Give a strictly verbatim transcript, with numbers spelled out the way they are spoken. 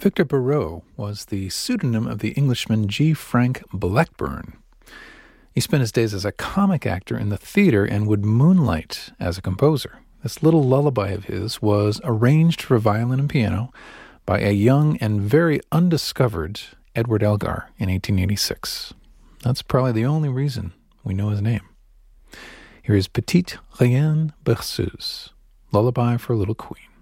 Victor Barreau was the pseudonym of the Englishman G. Frank Blackburn. He spent his days as a comic actor in the theater and would moonlight as a composer. This little lullaby of his was arranged for violin and piano by a young and very undiscovered Edward Elgar in eighteen eighty-six. That's probably the only reason we know his name. Here is Petite Reine Berceuse, Lullaby for Little Queen.